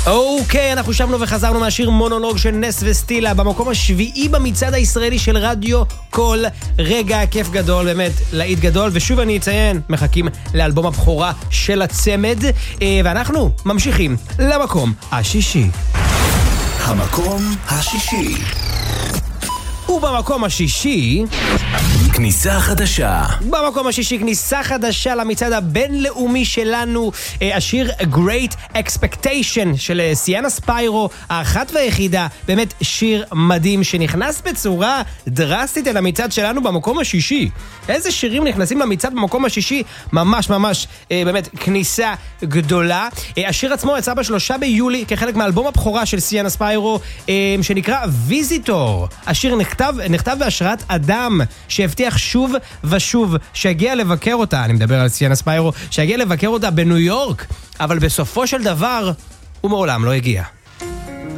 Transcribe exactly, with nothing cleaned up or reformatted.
אוקיי, אנחנו שבנו וחזרנו מהשיר מונולוג של נס וסטילה במקום השביעי במצעד הישראלי של רדיו כל רגע. כיף גדול, באמת, להיט גדול. ושוב אני אציין, מחכים לאלבום הבכורה של הצמד, ואנחנו ממשיכים למקום השישי. המקום השישי. ובמקום השישי כניסה חדשה. במקום השישי כניסה חדשה למצעד הבינלאומי שלנו, השיר Great Expectation של סיאנה ספיירו, האחת והיחידה. באמת שיר מדהים שנכנס בצורה דרסטית אל המצעד שלנו במקום השישי. איזה שירים נכנסים למצעד במקום השישי? ממש ממש באמת כניסה גדולה. השיר עצמו יצא בשלושה ביולי כחלק מאלבום הבכורה של סיאנה ספיירו שנקרא ויזיטור. השיר נכתב, נכתב בהשראת אדם שהבטיח שוב ושוב שהגיע לבקר אותה, אני מדבר על סיאנה ספיירו, שהגיע לבקר אותה בניו יורק, אבל בסופו של דבר הוא מעולם לא הגיע.